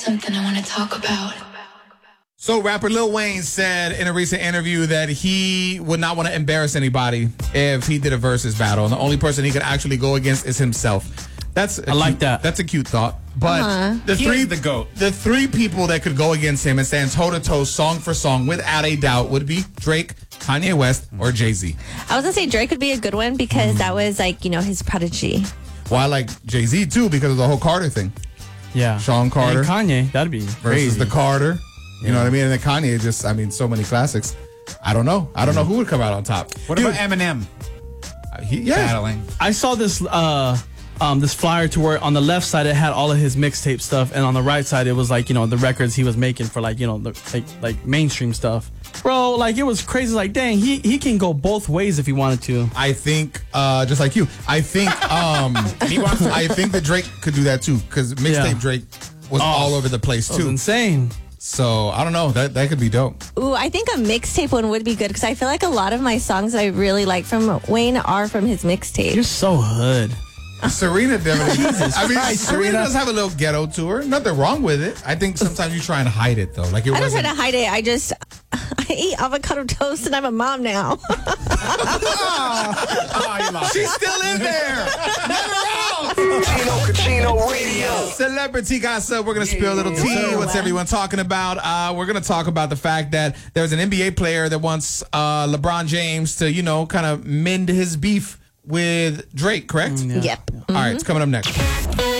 something I want to talk about. So rapper Lil Wayne said in a recent interview that he would not want to embarrass anybody if he did a versus battle. And the only person he could actually go against is himself. I like that. That's a cute thought. But the three people that could go against him and stand toe-to-toe, song for song, without a doubt, would be Drake, Kanye West, or Jay-Z. I was going to say Drake would be a good one because that was his prodigy. Well, I like Jay-Z, too, because of the whole Carter thing. Yeah. Sean Carter. And Kanye, that'd be versus crazy. the Carter. You know what I mean? And then Kanye so many classics. I don't know. I don't know who would come out on top. What about Eminem? Battling. I saw this this flyer to where on the left side it had all of his mixtape stuff, and on the right side it was the records he was making for the mainstream stuff. Bro, it was crazy. Dang, he can go both ways if he wanted to. I think just like you. I think I think that Drake could do that too, because mixtape Drake was all over the place too. That was insane. So I don't know. That could be dope. Ooh, I think a mixtape one would be good because I feel like a lot of my songs I really like from Wayne are from his mixtape. You're so hood. Serena definitely. Serena Serena does have a little ghetto to her. Nothing wrong with it. I think sometimes you try and hide it though. I don't try to hide it. I eat avocado toast and I'm a mom now. She's still in there. Never out. Chino Radio. Celebrity gossip. We're going to spill a little tea. What's everyone talking about? We're going to talk about the fact that there's an NBA player that wants LeBron James to, kind of mend his beef with Drake, correct? Yep. All right, it's coming up next.